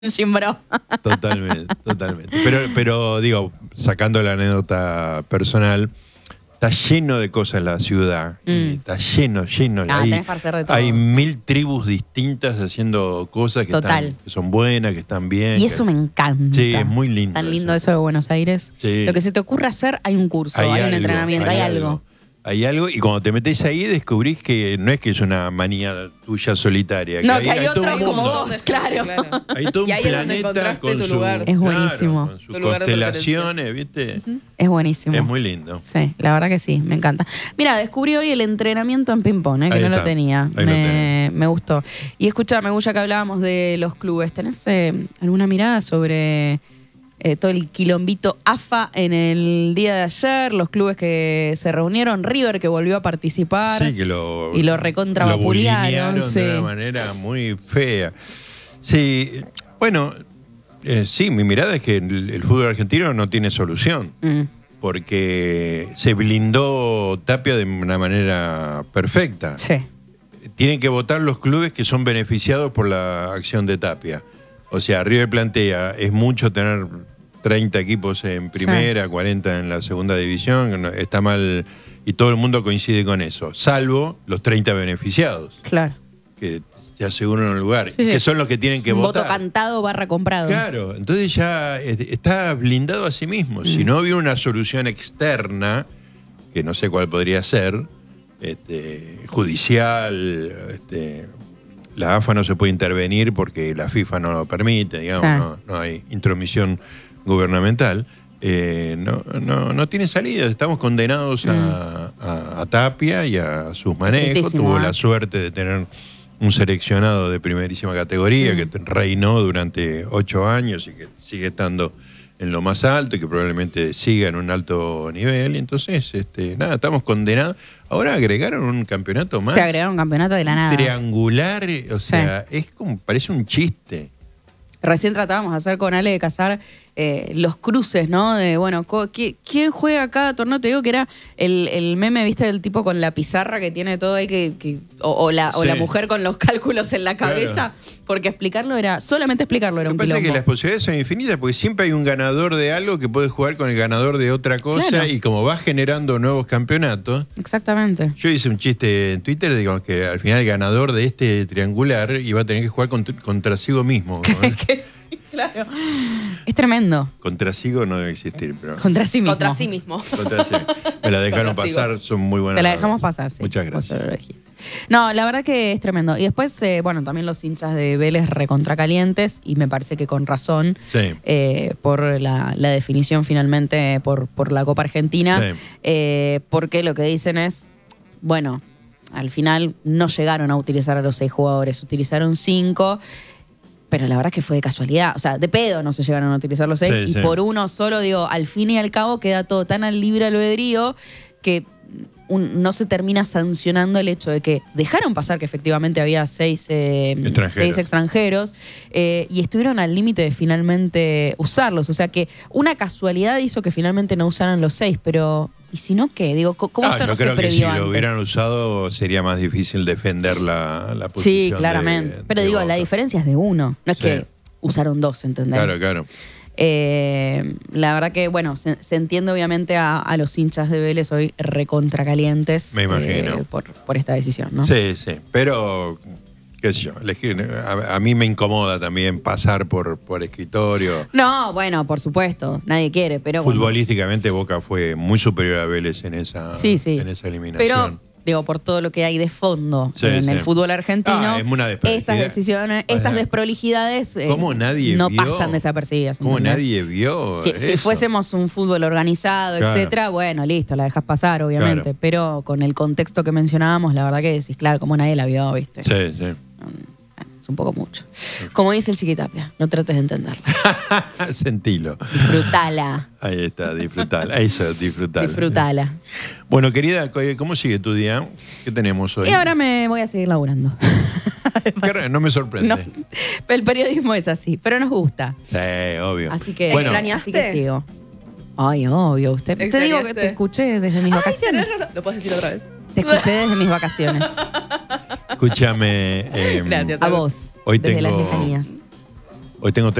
Gimbro. Totalmente, totalmente. Pero digo, sacando la anécdota personal, está lleno de cosas en la ciudad. Está lleno. Tenés para hacer de todo. Hay 1000 tribus distintas haciendo cosas que son buenas, que están bien. Y eso me encanta. Sí, es muy lindo. Tan lindo eso de Buenos Aires. Sí. Lo que se te ocurre hacer, hay un curso, hay un entrenamiento, hay algo. Hay algo, y cuando te metés ahí descubrís que no es que es una manía tuya solitaria. No, que hay todo otros un como mundo. vos, claro. Hay todo un Y ahí es donde planeta encontraste con tu su, lugar. Es buenísimo. con sus Tu lugar de constelaciones, ¿viste? Es buenísimo. Es muy lindo. Sí, la verdad que sí, me encanta. Mira, descubrí hoy el entrenamiento en ping-pong, que Ahí no lo está. tenía. Ahí lo tenés. Me gustó. Y escúchame, ya que hablábamos de los clubes, ¿tenés alguna mirada sobre todo el quilombito AFA en el día de ayer? Los clubes que se reunieron, River que volvió a participar. Sí, que y lo recontra vapulearon, bulinearon de una manera muy fea. Sí, bueno, sí, mi mirada es que el fútbol argentino no tiene solución. Porque se blindó Tapia de una manera perfecta. Sí. Tienen que votar los clubes que son beneficiados por la acción de Tapia. O sea, River plantea, es mucho tener 30 equipos en primera, 40 en la segunda división, está mal, y todo el mundo coincide con eso, salvo los 30 beneficiados. Claun Que se aseguran un lugar, Sí, que sí. son los que tienen que votar. Voto cantado / comprado. Claro, entonces ya está blindado a sí mismo. Si no hubiera una solución externa, que no sé cuál podría ser, judicial, la AFA no se puede intervenir porque la FIFA no lo permite, digamos, no hay intromisión gubernamental. No tiene salida, estamos condenados a Tapia y a sus manejos. Tristísimo, Tuvo la suerte de tener un seleccionado de primerísima categoría que reinó durante 8 años y que sigue estando en lo más alto y que probablemente siga en un alto nivel. Entonces, nada, estamos condenados. Ahora agregaron un campeonato más. Se agregaron un campeonato de la nada. Triangular, o sea, es como, parece un chiste. Recién tratábamos de hacer con Ale de Casar los cruces, ¿no? De, bueno, ¿quién juega cada torneo? Te digo que era el meme, ¿viste? Del tipo con la pizarra que tiene todo ahí, o la mujer con los cálculos en la cabeza. Claro. Porque solamente explicarlo era Lo un que pasa es quilombo. que las posibilidades son infinitas porque siempre hay un ganador de algo que puede jugar con el ganador de otra cosa, Claro. y como va generando nuevos campeonatos. Exactamente. Yo hice un chiste en Twitter, digamos que al final el ganador de este triangular iba a tener que jugar contra sí mismo, ¿no? Claro. Es tremendo. Contra Sigo no debe existir, pero Contra sí mismo. Contra sí mismo. contra sí. Me la dejaron Contra Sigo. pasar, son muy buenas. Te la dejamos pasar, sí. Muchas Vos gracias. lo dijiste. No, la verdad que es tremendo. Y después, bueno, también los hinchas de Vélez recontracalientes, y me parece que con razón, Sí. por la definición finalmente por la Copa Argentina, porque lo que dicen es, bueno, al final no llegaron a utilizar a los 6 jugadores, utilizaron 5. Pero la verdad es que fue de casualidad. O sea, de pedo no se llegaron a utilizar los 6. Sí, y sí. por uno solo, digo, al fin y al cabo queda todo tan al libre albedrío que no se termina sancionando el hecho de que dejaron pasar que efectivamente había 6 extranjeros y estuvieron al límite de finalmente usarlos. O sea que una casualidad hizo que finalmente no usaran los 6, pero ¿y si no qué? Digo, ¿cómo esto yo no se creo que si previó lo antes? hubieran usado sería más difícil defender la posición. Sí, claramente. Pero de digo, Boca. la diferencia es de uno. No es Sí. que usaron 2, ¿entendés? Claro. La verdad que, bueno, se entiende obviamente a los hinchas de Vélez hoy recontracalientes. Me imagino. Por esta decisión, ¿no? Sí, pero qué sé yo, a mí me incomoda también pasar por escritorio. No, bueno, por supuesto, nadie quiere, pero bueno. Futbolísticamente Boca fue muy superior a Vélez en esa, Sí. en esa eliminación. Pero, digo, por todo lo que hay de fondo Sí, en sí. el fútbol argentino, Es una desprolijidad. estas decisiones, estas desprolijidades ¿Cómo nadie no vio? pasan desapercibidas. ¿Cómo ¿entendés? nadie vio Si eso? fuésemos un fútbol organizado, Claro. etcétera, bueno, listo, la dejas pasar, obviamente. Claro. Pero con el contexto que mencionábamos, la verdad que decís, claro, como nadie la vio, ¿viste? Sí. Es un poco mucho. Como dice el Chiquitapia, no trates de entenderla. Sentilo. Disfrutala. Ahí está, disfrutala. Eso, disfrutala. Disfrutala. Bueno, querida, ¿cómo sigue tu día? ¿Qué tenemos hoy? Y ahora me voy a seguir laburando. No me sorprende. No, el periodismo es así, pero nos gusta. Sí, obvio. Así que, Bueno, ¿extrañaste? así que sigo. Ay, obvio. Te digo que ¿Extrañaste? te escuché desde mis vacaciones. ¿Lo puedes decir otra vez? Te escuché desde mis vacaciones. escúchame. Gracias. A vos. Hoy desde tengo- las lejanías. Hoy tengo